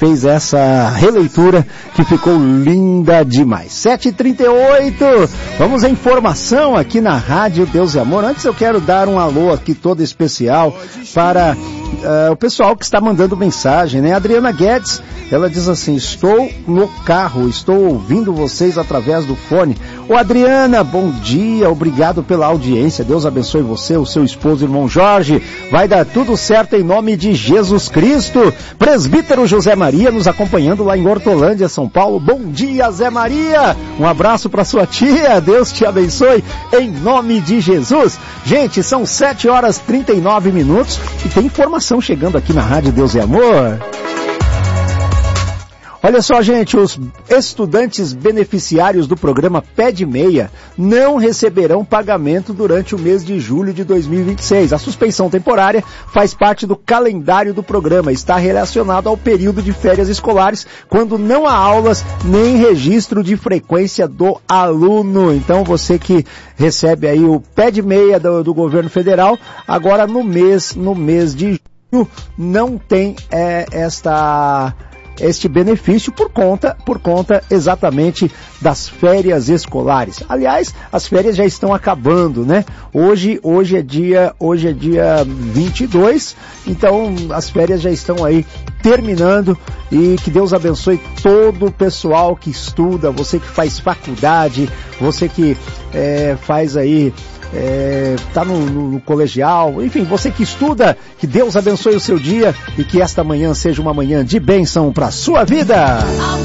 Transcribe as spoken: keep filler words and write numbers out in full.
fez essa releitura que ficou linda demais. sete e trinta e oito, vamos à informação aqui na Rádio Deus e Amor. Antes eu quero dar um alô aqui todo especial para uh, o pessoal que está mandando mensagem, né? Adriana Guedes, ela diz assim: estou no carro, estou ouvindo vocês através do fone. Ô Adriana, bom dia, obrigado pela audiência, Deus abençoe você, o seu esposo, irmão Jorge, vai dar tudo certo em nome de Jesus Cristo. Presbítero José Maria nos acompanhando lá em Hortolândia, São Paulo. Bom dia, Zé Maria, um abraço para sua tia, Deus te abençoe em nome de Jesus. Gente, são sete horas e trinta e nove minutos e tem informação chegando aqui na Rádio Deus e Amor. Olha só, gente, os estudantes beneficiários do programa Pé de Meia não receberão pagamento durante o mês de julho de dois mil e vinte e seis. A suspensão temporária faz parte do calendário do programa, está relacionado ao período de férias escolares, quando não há aulas nem registro de frequência do aluno. Então, você que recebe aí o Pé de Meia do, do governo federal, agora no mês, no mês de julho, não tem é, esta... este benefício por conta, por conta exatamente das férias escolares. Aliás, as férias já estão acabando, né? Hoje, hoje é dia, hoje é dia vinte e dois, então as férias já estão aí terminando e que Deus abençoe todo o pessoal que estuda, você que faz faculdade, você que é, faz aí É, tá no, no, no colegial, enfim, você que estuda, que Deus abençoe o seu dia e que esta manhã seja uma manhã de bênção para a sua vida.